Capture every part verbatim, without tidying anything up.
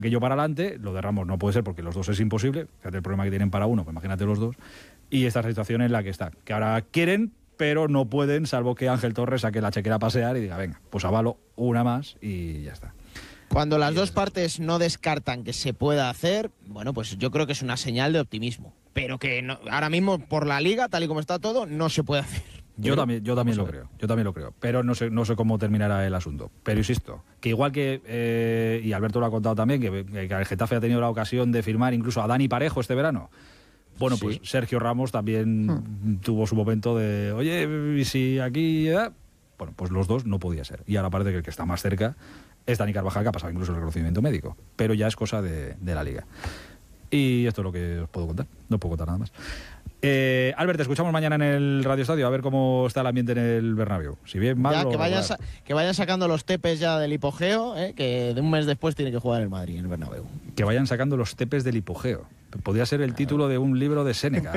Guello para adelante, lo de Ramos no puede ser porque los dos es imposible, fíjate el problema que tienen para uno, pues imagínate los dos, y esta situación en la que está, que ahora quieren, pero no pueden, salvo que Ángel Torres saque la chequera a pasear y diga, venga, pues avalo una más y ya está. Cuando las dos partes no descartan que se pueda hacer, bueno, pues yo creo que es una señal de optimismo, pero que no, ahora mismo por la Liga, tal y como está todo, no se puede hacer. Yo también, yo también lo creo, yo también lo creo, pero no sé, no sé cómo terminará el asunto. Pero insisto, que igual que, eh, y Alberto lo ha contado también, que, que el Getafe ha tenido la ocasión de firmar incluso a Dani Parejo este verano. Bueno, sí. Pues Sergio Ramos también hmm. tuvo su momento de, oye, ¿y si aquí...? Eh? Bueno, pues los dos no podía ser. Y ahora parece que el que está más cerca es Dani Carvajal, que ha pasado incluso el reconocimiento médico. Pero ya es cosa de, de la Liga. Y esto es lo que os puedo contar, no puedo contar nada más. Eh, Albert, te escuchamos mañana en el Radio Estadio, a ver cómo está el ambiente en el Bernabéu. Si bien mal, ya, lo que, vayan sa- que vayan sacando los tepes ya del hipogeo, eh, que de un mes después tiene que jugar el Madrid en el Bernabéu. Que vayan sacando los tepes del hipogeo. Podría ser el título de un libro de Séneca.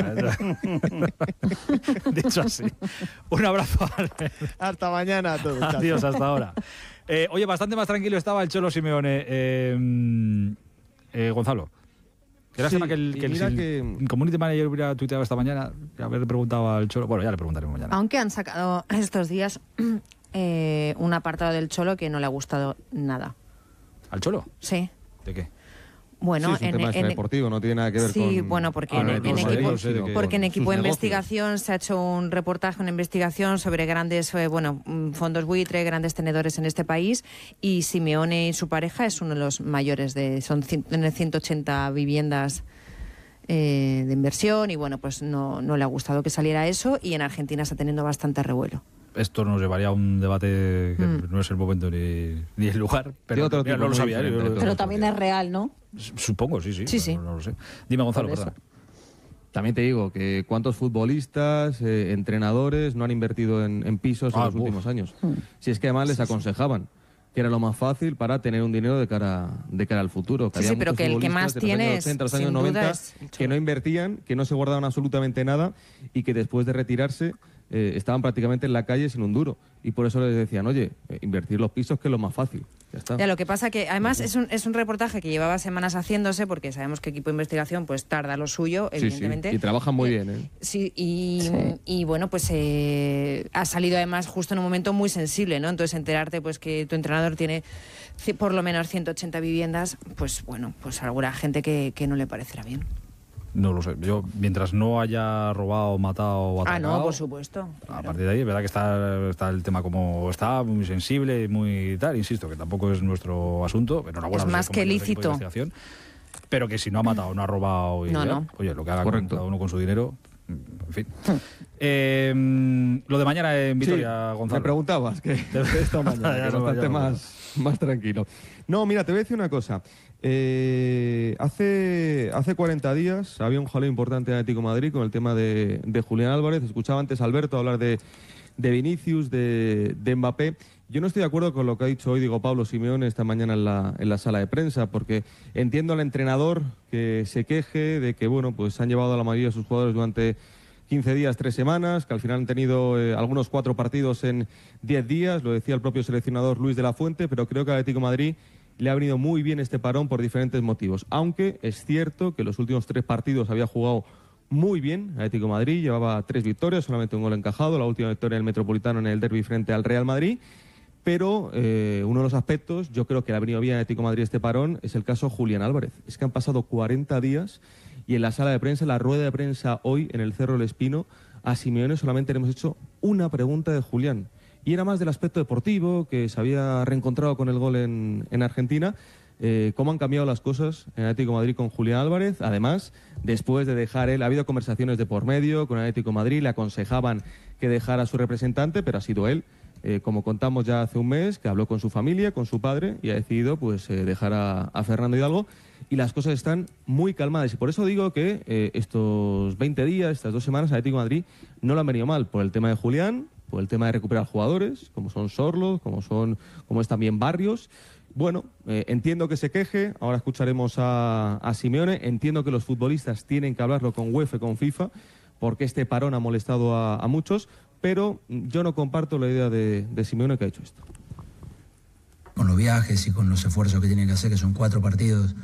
Dicho así. Un abrazo, Albert. Hasta mañana a todos. Adiós, hasta ahora. Eh, oye, bastante más tranquilo estaba el Cholo Simeone. Eh, eh, Gonzalo. Qué lástima sí, que el, que el, el que... community manager hubiera tuiteado esta mañana, haber preguntado al Cholo. Bueno, ya le preguntaremos mañana. Aunque han sacado estos días eh, un apartado del Cholo que no le ha gustado nada. ¿Al Cholo? Sí. ¿De qué? sí, Bueno, es un en, tema en, deportivo, no tiene nada que ver sí, con... Sí, bueno, porque, ah, en, en, equipo, Madrid, porque en equipo de investigación negocios. se ha hecho un reportaje, una investigación sobre grandes, eh, bueno, fondos buitre, grandes tenedores en este país, y Simeone y su pareja es uno de los mayores, de son ciento ochenta viviendas eh, de inversión, y bueno, pues no, no le ha gustado que saliera eso, y en Argentina está teniendo bastante revuelo. Esto nos llevaría a un debate que mm. no es el momento ni, ni el lugar, pero otro mira, no lo sabía. Pero, lo, pero también es real, ¿no? Supongo, sí, sí. Sí, sí. No, no lo sé. Dime, Gonzalo, perdón. También te digo que cuántos futbolistas, eh, entrenadores no han invertido en, en pisos ah, en los uf. últimos años. Mm. Si es que además les aconsejaban que era lo más fácil para tener un dinero de cara de cara al futuro. Que sí, sí, pero que el que más tiene es, ochenta, sin noventa, duda, es que no invertían, que no se guardaban absolutamente nada y que después de retirarse eh, estaban prácticamente en la calle sin un duro. Y por eso les decían, oye, eh, invertir los pisos que es lo más fácil. Ya está. Ya, lo que pasa que además es un, es un reportaje que llevaba semanas haciéndose, porque sabemos que equipo de investigación pues tarda lo suyo, evidentemente. Sí, sí. Y trabajan muy eh, bien, ¿eh? Sí, y, sí. y bueno, pues eh, ha salido además justo en un momento muy sensible, ¿no? Entonces enterarte pues que tu entrenador tiene por lo menos ciento ochenta viviendas, pues bueno, pues a alguna gente que, que no le parecerá bien. No lo sé. Yo, mientras no haya robado, matado o atacado... Ah, no, por supuesto. A claro. partir de ahí, es verdad que está, está el tema como está, muy sensible, muy tal. Insisto, que tampoco es nuestro asunto. Pero no, es más que lícito. Pero que si no ha matado, no ha robado... Y no, ya, no. Oye, lo que haga con, cada uno con su dinero... En fin. eh, lo de mañana en Vitoria, sí, Gonzalo. Me preguntabas que esta mañana, que es bastante más, más tranquilo. No, mira, te voy a decir una cosa. Eh, hace, hace cuarenta días había un jaleo importante en Atlético de Madrid con el tema de, de Julián Álvarez. Escuchaba antes a Alberto hablar de, de Vinicius, de, de Mbappé. Yo no estoy de acuerdo con lo que ha dicho hoy Diego Pablo Simeone esta mañana en la, en la sala de prensa, porque entiendo al entrenador que se queje de que, bueno, pues han llevado a la mayoría de sus jugadores durante quince días, tres semanas, que al final han tenido eh, algunos cuatro partidos en diez días, lo decía el propio seleccionador Luis de la Fuente, pero creo que al Atlético de Madrid le ha venido muy bien este parón por diferentes motivos, aunque es cierto que los últimos tres partidos había jugado muy bien Atlético de Madrid, llevaba tres victorias, solamente un gol encajado, la última victoria en el Metropolitano en el derbi frente al Real Madrid, pero eh, uno de los aspectos, yo creo que le ha venido bien a Atlético de Madrid este parón, es el caso Julián Álvarez. Es que han pasado cuarenta días y en la sala de prensa, en la rueda de prensa hoy en el Cerro del Espino, a Simeone solamente le hemos hecho una pregunta de Julián. Y era más del aspecto deportivo, que se había reencontrado con el gol en, en Argentina. Eh, cómo han cambiado las cosas en Atlético de Madrid con Julián Álvarez. Además, después de dejar él, ha habido conversaciones de por medio con Atlético de Madrid, le aconsejaban que dejara a su representante, pero ha sido él, eh, como contamos ya hace un mes, que habló con su familia, con su padre, y ha decidido pues eh, dejar a, a Fernando Hidalgo. Y las cosas están muy calmadas. Y por eso digo que eh, estos veinte días, estas dos semanas, Atlético de Madrid no lo han venido mal por el tema de Julián, por el tema de recuperar jugadores, como son Sorlo, como son, como es también Barrios. Bueno, eh, entiendo que se queje, ahora escucharemos a, a Simeone, entiendo que los futbolistas tienen que hablarlo con UEFA, con FIFA, porque este parón ha molestado a, a muchos, pero yo no comparto la idea de, de Simeone que ha hecho esto. con los viajes y con los esfuerzos que tiene que hacer, que son cuatro partidos